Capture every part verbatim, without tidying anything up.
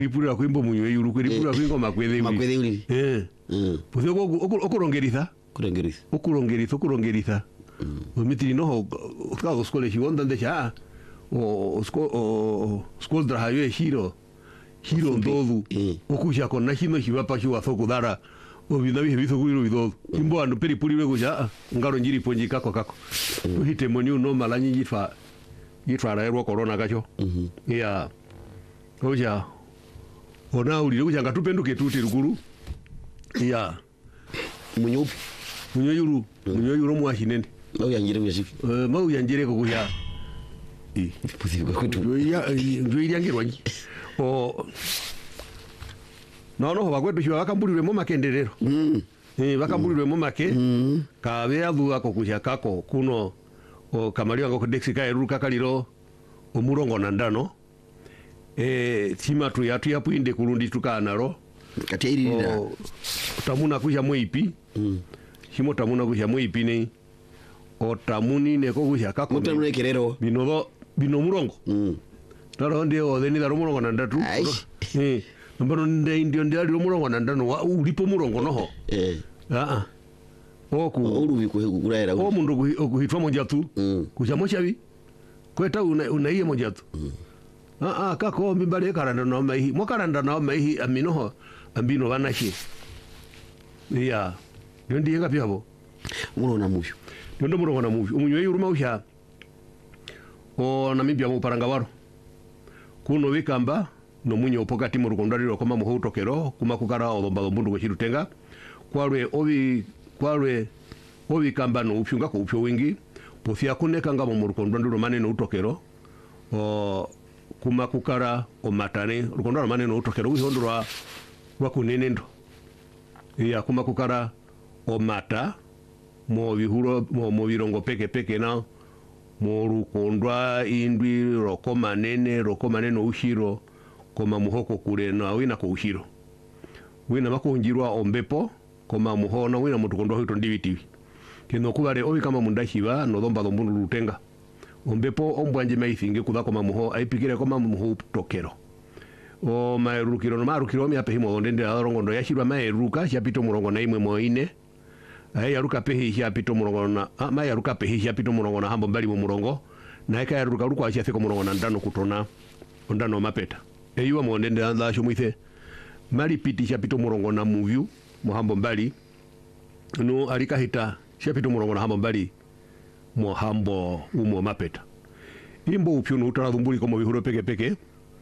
ipura kwimbo munywe yuru kwipura kwingo makwethe makwethe uri eh mm puthi okurongeritha kurongeritha okurongeritha okurongeritha mitiri no ka skole shionda ndesha o o skol dra hayo hiro hiro ndodu okusha kona hino hibapa shiwa thokudara obina bihe bithukuiro bidodo imbo ando peri puri beguja ngaro njiri ponji kako kako uhite moni uno malanyi yitwa yitwa raerwa corona kacho mhm ya oja ona uri kuja ngatupenduke tuti rukuru ya munyopi munyoyuru munyoyuru mwashinende mau yanjire kushiki eh mau yanjire kukuya eh puthi kwetu ya ndio iliangirwa nyi o no no bakwetu shwa bakamburirwe mu makenderero mm eh bakamburirwe mu make mm kabe athu akokusha kako kuno o kamalio ngoko dexika eruka kaliro omurongo na ndano eh tima tu yatu yapuinde kurundi tukanaro kati irira tamuna kuja mwipi mm himo tamuna kuja mwipi ne o tamuni ne ko kuja kako mutamune kerero binodo bino murongo mm taro ndio theni daro murongo na ndatu eh mbano nde ndio ndio ali murongo na ndano wa ulipo murongo noho eh a a oku urubi kuraera o mundu okuhitwa monjatu kuja mochabi kweta una unaiye monjatu a a kako mbimbale karanda no mai mo karanda no mai aminoho ambino banashi ya ndio ndiye ngapi hapo muno na muvyo ndio murongo na muvyo umunywe yuruma usha o Namibia mu parangawaro kuno wikamba no munyo pokati mu rukondaliro koma mu hutokero kuma kukara odomba mundu gushirutenga kwalwe obi kwalwe obi kamba no upyunga ko upyo wingi pothia kuneka ngamo mu rukondaliro manene utokero o kuma kukara o matane rukondaliro manene utokero wihondorwa wa kunene ndo ya kuma kukara o mata mo bihuro mo mo birongo peke peke na mo rukondwa indwi rokoma nene rokoma nene ushiro koma muhoko kule na wina ko ushiro wina makonjirwa ombepo koma muhona wina mutukondwa hito ndivitivi kino kubare obi kama mundashiba no domba dombundu rutenga ombepo ombwanje maithinge kuda koma muho aipikire koma muho tokero o maerukiro no marukiro mi apehimo ndende arongondo yashirwa maeruka yapito murongo na imwe moine ai aruka pehi yapito murongo na mai aruka pehi yapito murongo na hambo mbali mu murongo na eka aruka ruko ashafika murongo na ndano kutona ondano mapeta eyiwa mo ndende anda shumwithe mali piti yapito murongo na muvyu mu hambo mbali no alika hita yapito murongo na hambo mbali mu hambo umo mapeta imbo upyu no utaradumbuli komo bihuro peke peke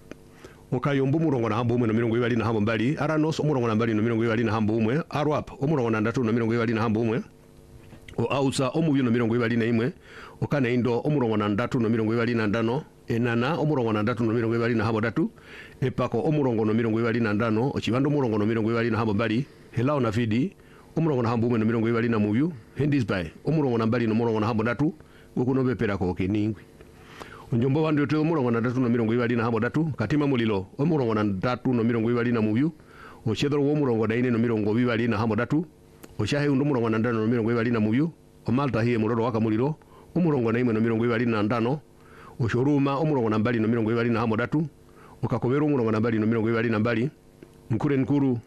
okayombo murongo na hambo umwe no mirongo ibali na hambo mbali aranos murongo na mbali no mirongo ibali na hambo umwe arwap omurongo na ndatu no mirongo ibali na hambo umwe o ausa omuvyo no mirongo ibali na imwe okana indo omurongo na ndatu no mirongo ibali na ndano enana omurongo na ndatu no mirongo ibali na hambo datu epako omurongo no mirongo ibali na ndano ochibando murongo no mirongo ibali na hambo mbali helao na fidi omurongo na hambo umwe no mirongo ibali na muvyo hendisby omurongo na mbali no murongo na hambo datu gokuno bepera ko keningwi onjombo wandu yote omurongo na ndatu no mirongo ibali na hambo datu katima mulilo omurongo na ndatu no mirongo ibali na muvyu ochedro wo murongo na ine no mirongo ibali na hambo datu oshahe undo murongo na ndano no mirongo ibali na muvyu omalta hiye murodo waka mulilo omurongo na imwe no mirongo ibali na ndano oshoruma omurongo na mbali no mirongo ibali na hambo datu okakobero omurongo na mbali no mirongo ibali na mbali nkure nkuru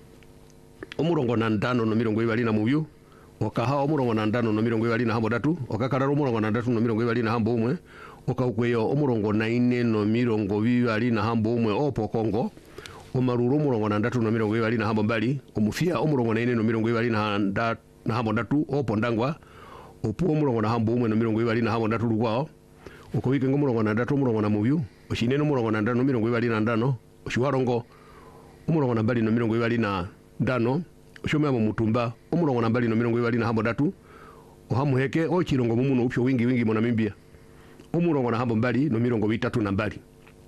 omurongo na ndano no mirongo ibali na muvyu okaha omurongo na ndano no mirongo ibali na hambo datu okakararo omurongo na ndatu no mirongo ibali na hambo umwe okakweyo omurongo na ine no mirongo bibali na hambo umwe opo Kongo omaruru omurongo na ndatu no mirongo ibali na hambo mbali omufia omurongo na ine no mirongo ibali na ndatu na hambo ndatu opo Ndangwa opu omurongo na hambo umwe no mirongo ibali na hambo ndatu lugwao okobike ngomurongo na ndatu omurongo na muvyu oshinene omurongo na ndano mirongo ibali na ndano oshiwarongo omurongo na mbali no mirongo ibali na ndano oshomya mu mutumba omurongo na mbali no mirongo ibali na hambo ndatu ohamuheke ochirongo mumuno upyo wingi wingi mo Namibia omurongo na hambo mbali no mirongo bitatu na mbali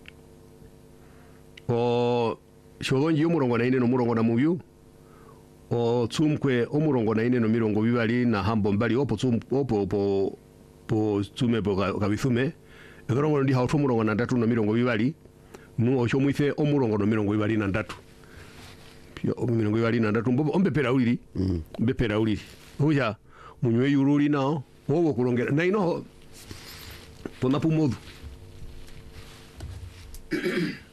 o sholonji omurongo na ine no murongo na muvyu o tsumkwe omurongo na ine no mirongo bibali na hambo mbali opo tsum opo po po tsume po kabithume egorongo ndi hauto murongo na ndatu no mirongo bibali nu oshomwithe omurongo no mirongo bibali na ndatu pyo mirongo bibali na ndatu mbobo ombe pera uliri mm. Mbe pera uliri uja munywe yuruli nao wowo kulongera na ino pona pumodhu